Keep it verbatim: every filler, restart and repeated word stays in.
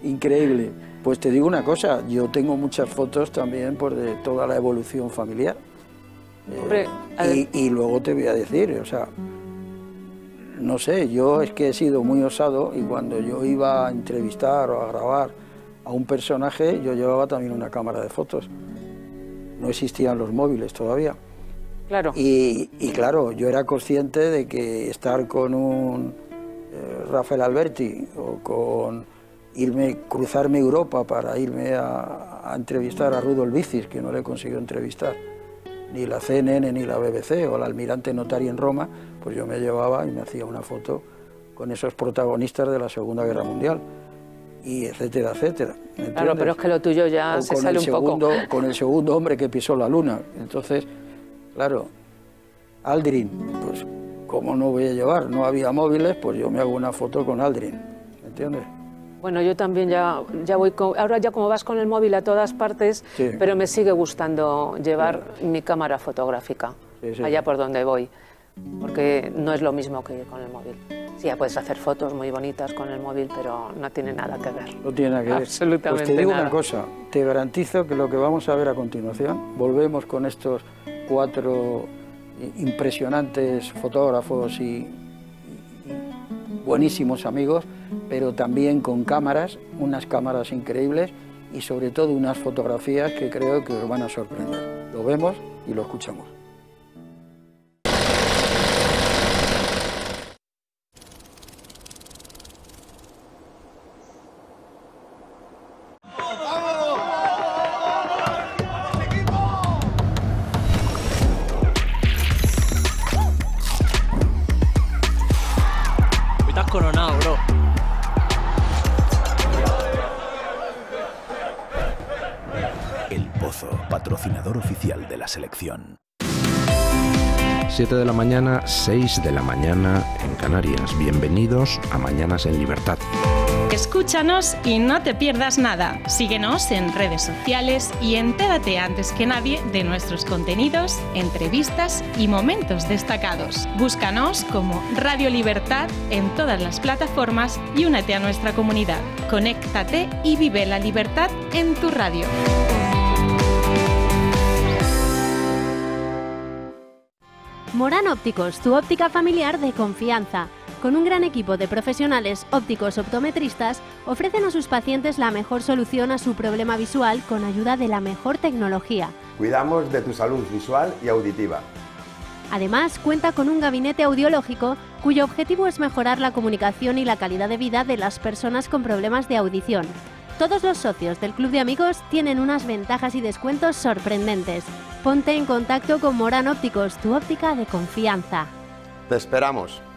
Increíble. Pues te digo una cosa, yo tengo muchas fotos también pues, de toda la evolución familiar. Hombre, eh, y, y luego te voy a decir, o sea, no sé, yo es que he sido muy osado y cuando yo iba a entrevistar o a grabar a un personaje, yo llevaba también una cámara de fotos. No existían los móviles todavía. Claro. Y, y claro, yo era consciente de que estar con un eh, Rafael Alberti o con irme, cruzarme Europa para irme a, a entrevistar a Rudolf Vicis, que no le consiguió entrevistar, ni la C N N ni la B B C o el almirante Notari en Roma, pues yo me llevaba y me hacía una foto con esos protagonistas de la Segunda Guerra Mundial, y etcétera, etcétera. Claro, pero es que lo tuyo ya o se con sale el un segundo, poco. Con el segundo hombre que pisó la luna. Entonces, claro, Aldrin, pues ¿cómo no voy a llevar? No había móviles, pues yo me hago una foto con Aldrin, ¿me entiendes? Bueno, yo también ya, ya voy, con, ahora ya como vas con el móvil a todas partes, Sí. pero me sigue gustando llevar sí. mi cámara fotográfica, sí, sí, allá sí. por donde voy, porque no es lo mismo que con el móvil. Sí, ya puedes hacer fotos muy bonitas con el móvil, pero no tiene nada que ver. No tiene nada que ver. Absolutamente Pues te digo nada. una cosa, te garantizo que lo que vamos a ver a continuación, volvemos con estos cuatro impresionantes fotógrafos y, y buenísimos amigos, pero también con cámaras, unas cámaras increíbles y sobre todo unas fotografías que creo que os van a sorprender. Lo vemos y lo escuchamos. Estás coronado, bro. El Pozo, patrocinador oficial de la selección. siete de la mañana, seis de la mañana en Canarias. Bienvenidos a Mañanas en Libertad. Escúchanos y no te pierdas nada. Síguenos en redes sociales y entérate antes que nadie de nuestros contenidos, entrevistas y momentos destacados. Búscanos como Radio Libertad en todas las plataformas y únete a nuestra comunidad. Conéctate y vive la libertad en tu radio. Morán Ópticos, tu óptica familiar de confianza. Con un gran equipo de profesionales ópticos optometristas, ofrecen a sus pacientes la mejor solución a su problema visual con ayuda de la mejor tecnología. Cuidamos de tu salud visual y auditiva. Además, cuenta con un gabinete audiológico cuyo objetivo es mejorar la comunicación y la calidad de vida de las personas con problemas de audición. Todos los socios del Club de Amigos tienen unas ventajas y descuentos sorprendentes. Ponte en contacto con Morán Ópticos, tu óptica de confianza. Te esperamos.